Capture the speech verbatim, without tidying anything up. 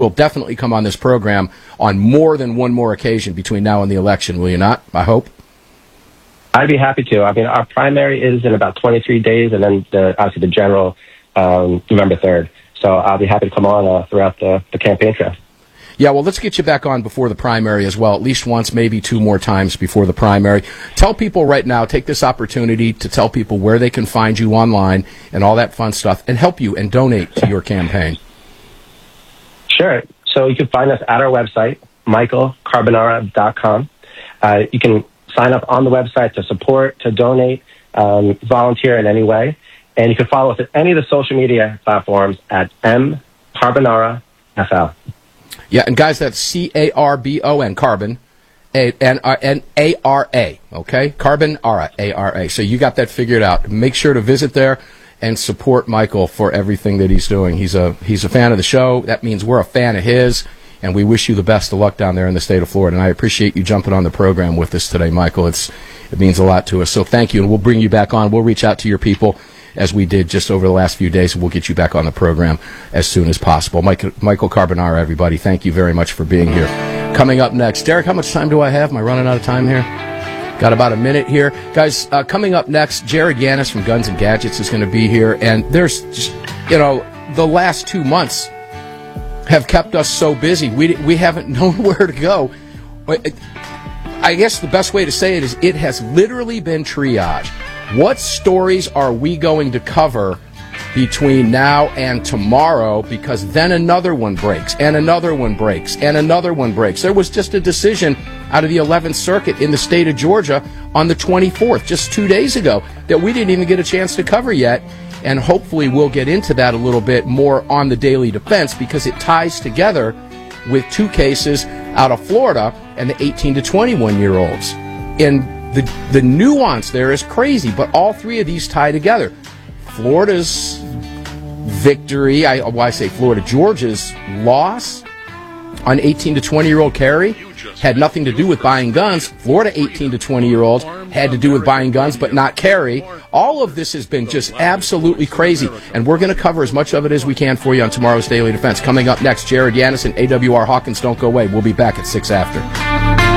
will definitely come on this program on more than one more occasion between now and the election, will you not? I hope. I'd be happy to. I mean, our primary is in about twenty-three days, and then the, obviously the general um, November third. So I'll be happy to come on uh, throughout the, the campaign trail. Yeah, well, let's get you back on before the primary as well, at least once, maybe two more times before the primary. Tell people right now, take this opportunity to tell people where they can find you online and all that fun stuff, and help you and donate to your campaign. Sure. So you can find us at our website, michael carbonara dot com. Uh, you can sign up on the website to support, to donate, um, volunteer in any way. And you can follow us at any of the social media platforms at M Carbonara F L. Yeah, and guys, that's C A R B O N, Carbon, A N A R A, okay? Carbonara, A R A. So you got that figured out. Make sure to visit there and support Michael for everything that he's doing. He's a he's a fan of the show. That means we're a fan of his, and we wish you the best of luck down there in the state of Florida. And I appreciate you jumping on the program with us today, Michael. It's it means a lot to us. So thank you, and we'll bring you back on. We'll reach out to your people, as we did just over the last few days, and we'll get you back on the program as soon as possible. Mike, Michael Carbonara, everybody, thank you very much for being here. Coming up next, Derek, how much time do I have? Am I running out of time here? Got about a minute here. Guys, uh, coming up next, Jared Yanis from Guns and Gadgets is going to be here, and there's, just, you know, the last two months have kept us so busy. We, we haven't known where to go. I guess the best way to say it is it has literally been triage. What stories are we going to cover between now and tomorrow? Because then another one breaks, and another one breaks, and another one breaks. There was just a decision out of the eleventh Circuit in the state of Georgia on the twenty-fourth, just two days ago, that we didn't even get a chance to cover yet. And hopefully we'll get into that a little bit more on the Daily Defense, because it ties together with two cases out of Florida and the eighteen to twenty-one-year-olds. And The, the nuance there is crazy, but all three of these tie together. Florida's victory, I, well, I say Florida, Georgia's loss on eighteen to twenty-year-old carry had nothing to do with buying guns. Florida eighteen to twenty-year-olds had to do with buying guns, but not carry. All of this has been just absolutely crazy, and we're going to cover as much of it as we can for you on tomorrow's Daily Defense. Coming up next, Jared Yanis and A W R Hawkins. Don't go away. We'll be back at six after.